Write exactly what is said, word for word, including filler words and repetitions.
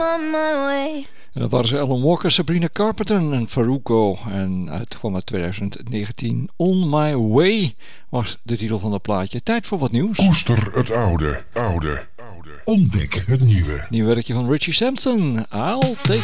On my way. En dat waren ze Alan Walker, Sabrina Carpenter en Farruko. En uitkwam uit twintig negentien. On My Way was de titel van het plaatje. Tijd voor wat nieuws. Koester het oude, oude, oude. Ontdek het nieuwe. Nieuw werkje van Richie Sampson. I'll take